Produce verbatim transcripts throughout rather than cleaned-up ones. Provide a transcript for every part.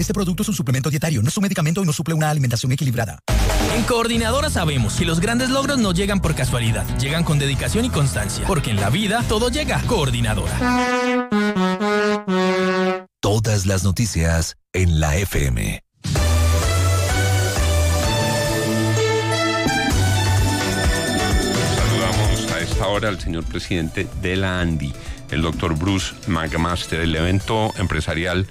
Este producto es un suplemento dietario, no es un medicamento y no suple una alimentación equilibrada. En Coordinadora sabemos que los grandes logros no llegan por casualidad, llegan con dedicación y constancia, porque en la vida todo llega. Coordinadora. Todas las noticias en la F M. Saludamos a esta hora al señor presidente de la ANDI, el doctor Bruce McMaster. El evento empresarial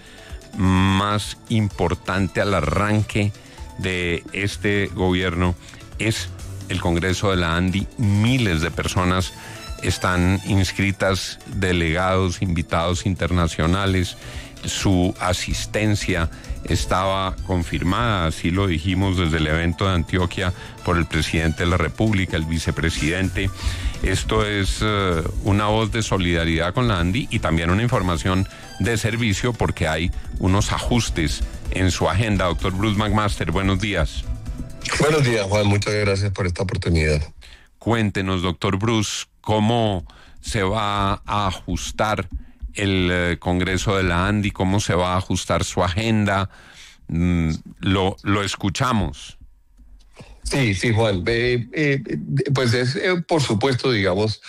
más importante al arranque de este gobierno es el Congreso de la ANDI. Miles de personas están inscritas, delegados, invitados internacionales. Su asistencia estaba confirmada, así lo dijimos desde el evento de Antioquia, por el presidente de la República, el vicepresidente. Esto es uh, una voz de solidaridad con la ANDI y también una información de servicio porque hay unos ajustes en su agenda. Doctor Bruce McMaster, buenos días. Buenos días, Juan. Muchas gracias por esta oportunidad. Cuéntenos, doctor Bruce, cómo se va a ajustar el eh, Congreso de la ANDI, cómo se va a ajustar su agenda. Mm, lo, lo escuchamos. Sí, sí, Juan. Eh, eh, pues es, eh, por supuesto, digamos,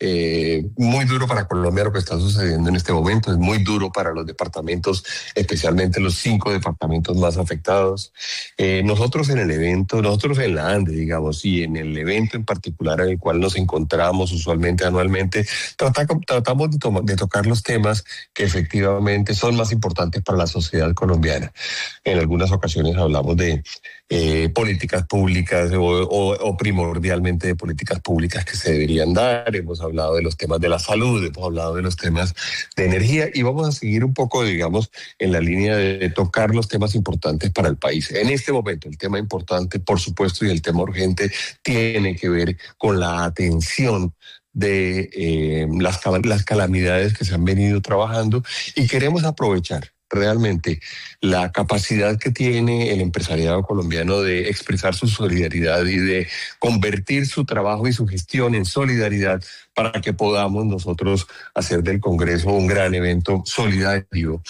eh, muy duro para Colombia lo que está sucediendo en este momento. Es muy duro para los departamentos, especialmente los cinco departamentos más afectados. Eh, nosotros en el evento, nosotros en la ANDI, digamos, y en el evento en particular en el cual nos encontramos usualmente anualmente, tratamos, tratamos de, to- de tocar los temas que efectivamente son más importantes para la sociedad colombiana. En algunas ocasiones hablamos de Eh, políticas públicas o, o, o primordialmente de políticas públicas que se deberían dar. Hemos hablado de los temas de la salud, hemos hablado de los temas de energía y vamos a seguir un poco, digamos, en la línea de, de tocar los temas importantes para el país. En este momento el tema importante, por supuesto, y el tema urgente tiene que ver con la atención de eh, las, las calamidades que se han venido trabajando y queremos aprovechar realmente la capacidad que tiene el empresariado colombiano de expresar su solidaridad y de convertir su trabajo y su gestión en solidaridad para que podamos nosotros hacer del Congreso un gran evento solidario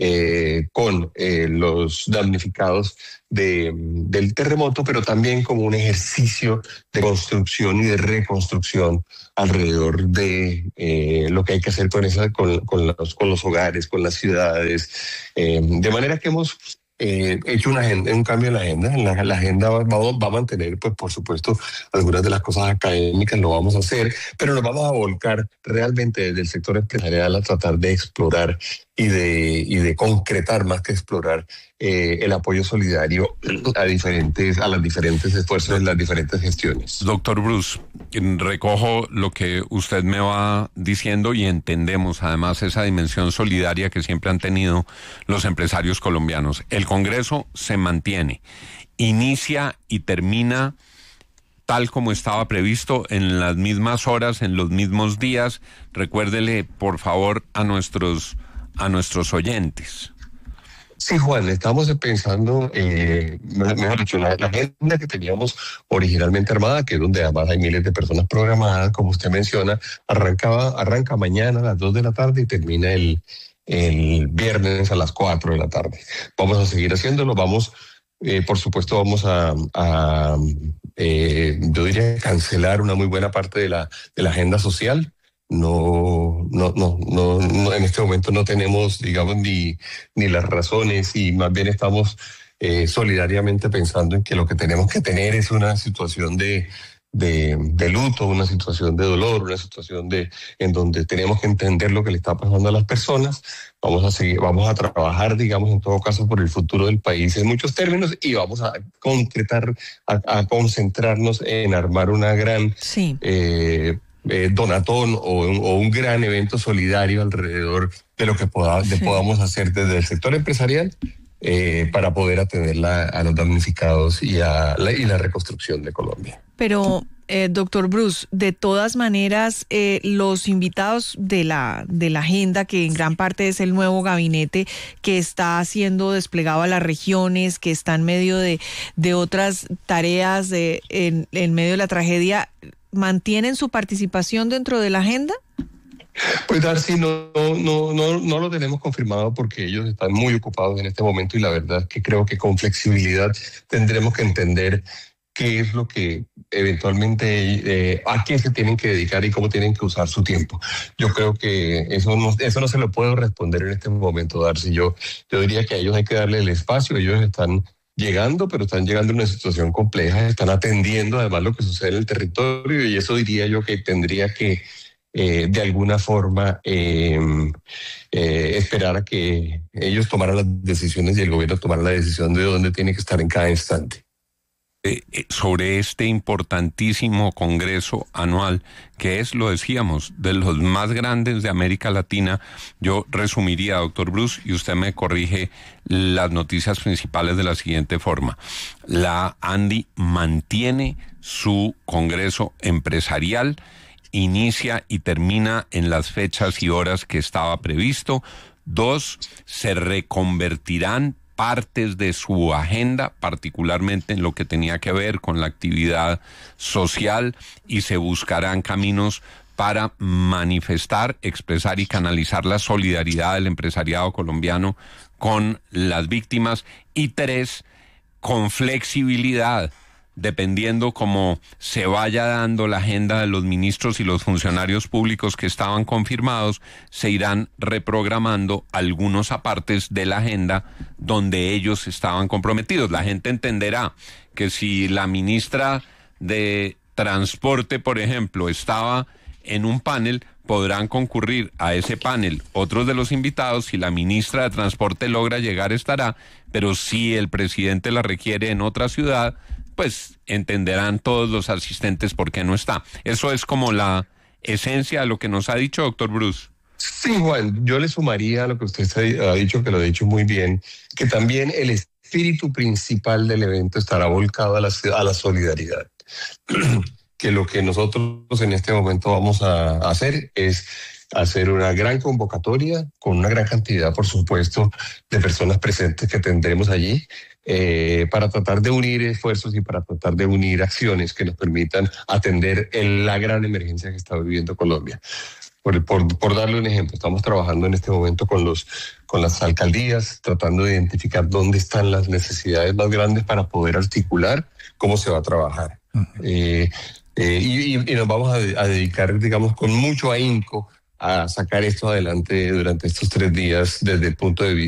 eh, con eh, los damnificados de, del terremoto, pero también como un ejercicio de construcción y de reconstrucción alrededor de eh, lo que hay que hacer con, esa, con, con, los, con los hogares, con las ciudades. Eh, de manera que hemos eh, hecho una agenda, un cambio en la agenda. En la, la agenda va, va, va a mantener, pues por supuesto, algunas de las cosas académicas lo vamos a hacer, pero nos vamos a volcar realmente desde el sector empresarial a tratar de explorar y de, y de concretar más que explorar eh, el apoyo solidario a diferentes, a los diferentes esfuerzos en las diferentes gestiones. Doctor Bruce, recojo lo que usted me va diciendo y entendemos además esa dimensión solidaria que siempre han tenido los empresarios colombianos. El Congreso se mantiene, inicia y termina tal como estaba previsto, en las mismas horas, en los mismos días. Recuérdele, por favor, a nuestros a nuestros oyentes. Sí, Juan, estamos pensando, eh, mejor dicho, la, la agenda que teníamos originalmente armada, que es donde además hay miles de personas programadas, como usted menciona, arrancaba, arranca mañana a las dos de la tarde y termina el, el viernes a las cuatro de la tarde. Vamos a seguir haciéndolo, vamos, eh, por supuesto, vamos a, a eh, yo diría, cancelar una muy buena parte de la, de la agenda social. No, no, no, no, no, en este momento no tenemos, digamos, ni, ni las razones y más bien estamos eh, solidariamente pensando en que lo que tenemos que tener es una situación de, de, de luto, una situación de dolor, una situación de, en donde tenemos que entender lo que le está pasando a las personas. Vamos a seguir, vamos a trabajar, digamos, en todo caso, por el futuro del país en muchos términos y vamos a concretar, a, a concentrarnos en armar una gran... Sí. Eh, Eh, donatón o un, o un gran evento solidario alrededor de lo que poda, de Sí. podamos hacer desde el sector empresarial eh, para poder atender la, a los damnificados y a la, y la reconstrucción de Colombia. Pero, eh, doctor Bruce, de todas maneras, eh, los invitados de la, de la agenda, que en gran parte es el nuevo gabinete que está siendo desplegado a las regiones, que está en medio de, de otras tareas de, en, en medio de la tragedia, ¿mantienen su participación dentro de la agenda? Pues Darcy, no, no, no, no lo tenemos confirmado porque ellos están muy ocupados en este momento y la verdad que creo que con flexibilidad tendremos que entender qué es lo que eventualmente, eh, a qué se tienen que dedicar y cómo tienen que usar su tiempo. Yo creo que eso no, eso no se lo puedo responder en este momento, Darcy. Yo, yo diría que a ellos hay que darle el espacio, ellos están llegando, pero están llegando en una situación compleja, están atendiendo además lo que sucede en el territorio y eso diría yo que tendría que eh, de alguna forma eh, eh, esperar a que ellos tomaran las decisiones y el gobierno tomara la decisión de dónde tiene que estar en cada instante. Eh, sobre este importantísimo congreso anual, que es, lo decíamos, de los más grandes de América Latina, yo resumiría, doctor Bruce, y usted me corrige las noticias principales de la siguiente forma. La ANDI mantiene su congreso empresarial, inicia y termina en las fechas y horas que estaba previsto. Dos, se reconvertirán partes de su agenda, particularmente en lo que tenía que ver con la actividad social, y se buscarán caminos para manifestar, expresar y canalizar la solidaridad del empresariado colombiano con las víctimas. Y tres, con flexibilidad, dependiendo cómo se vaya dando la agenda de los ministros y los funcionarios públicos que estaban confirmados, se irán reprogramando algunos apartes de la agenda donde ellos estaban comprometidos. La gente entenderá que si la ministra de Transporte, por ejemplo, estaba en un panel, podrán concurrir a ese panel otros de los invitados. Si la ministra de Transporte logra llegar, estará, pero si el presidente la requiere en otra ciudad, pues entenderán todos los asistentes por qué no está. Eso es como la esencia de lo que nos ha dicho, doctor Bruce. Sí, Juan, yo le sumaría a lo que usted ha dicho, que lo ha dicho muy bien, que también el espíritu principal del evento estará volcado a la, a la solidaridad. Que lo que nosotros en este momento vamos a hacer es hacer una gran convocatoria con una gran cantidad, por supuesto, de personas presentes que tendremos allí, eh, para tratar de unir esfuerzos y para tratar de unir acciones que nos permitan atender el, la gran emergencia que está viviendo Colombia. Por, por, por darle un ejemplo, estamos trabajando en este momento con, los, con las alcaldías, tratando de identificar dónde están las necesidades más grandes para poder articular cómo se va a trabajar. Uh-huh. eh, eh, y, y nos vamos a, a dedicar, digamos, con mucho ahínco a sacar esto adelante durante estos tres días desde el punto de vista